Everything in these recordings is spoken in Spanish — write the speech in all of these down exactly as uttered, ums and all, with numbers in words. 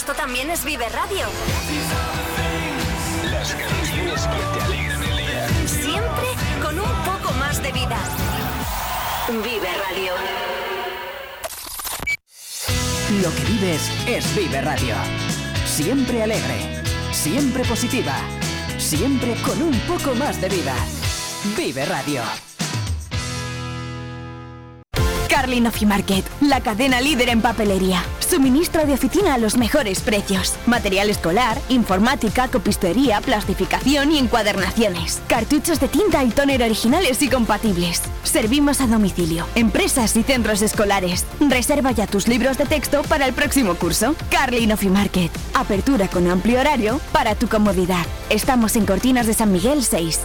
esto también es Vive Radio. Las canciones que te alegran el día. Siempre con un poco más de vida. Vive Radio. Lo que vives es Vive Radio. Siempre alegre, siempre positiva, siempre con un poco más de vida. Vive Radio. Carlin Office Market, la cadena líder en papelería. Suministro de oficina a los mejores precios. Material escolar, informática, copistería, plastificación y encuadernaciones. Cartuchos de tinta y tóner originales y compatibles. Servimos a domicilio, empresas y centros escolares. Reserva ya tus libros de texto para el próximo curso. Carlin Office Market. Apertura con amplio horario para tu comodidad. Estamos en Cortinas de San Miguel seis.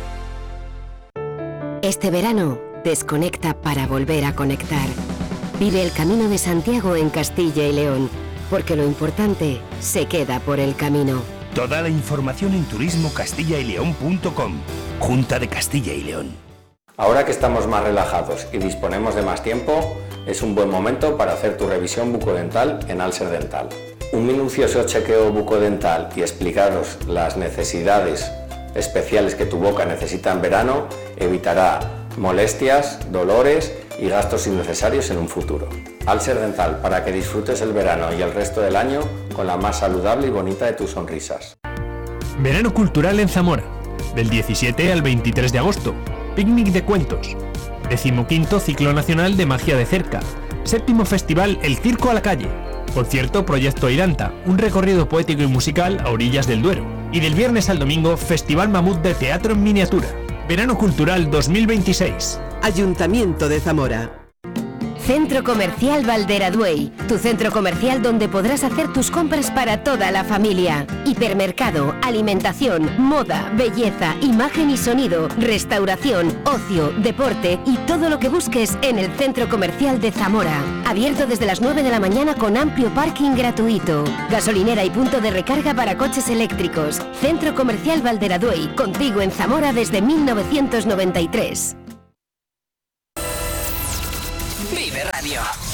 Este verano, desconecta para volver a conectar. Vive el Camino de Santiago en Castilla y León, porque lo importante se queda por el camino. Toda la información en turismo castilla y león punto com. Junta de Castilla y León. Ahora que estamos más relajados y disponemos de más tiempo, es un buen momento para hacer tu revisión bucodental en Alser Dental. Un minucioso chequeo bucodental y explicaros las necesidades especiales que tu boca necesita en verano evitará molestias, dolores y gastos innecesarios en un futuro. Alser Dental, para que disfrutes el verano y el resto del año con la más saludable y bonita de tus sonrisas. Verano cultural en Zamora, del diecisiete al veintitrés de agosto. Picnic de cuentos. Decimoquinto Ciclo Nacional de Magia de Cerca. Séptimo Festival El Circo a la Calle. Concierto Proyecto Iranta, un recorrido poético y musical a orillas del Duero. Y del viernes al domingo, Festival Mamut de Teatro en Miniatura. Verano Cultural dos mil veintiséis. Ayuntamiento de Zamora. Centro Comercial Valderaduey, tu centro comercial donde podrás hacer tus compras para toda la familia. Hipermercado, alimentación, moda, belleza, imagen y sonido, restauración, ocio, deporte y todo lo que busques en el Centro Comercial de Zamora. Abierto desde las nueve de la mañana con amplio parking gratuito. Gasolinera y punto de recarga para coches eléctricos. Centro Comercial Valderaduey, contigo en Zamora desde mil novecientos noventa y tres. Vive Radio.